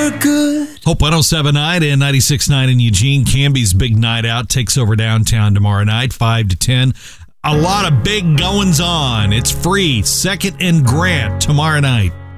feel good. Hope 107.9 and 96.9 in Eugene. Canby's Big Night Out takes over downtown tomorrow night, 5 to 10. A lot of big goings on. It's free. 2nd and Grant tomorrow night.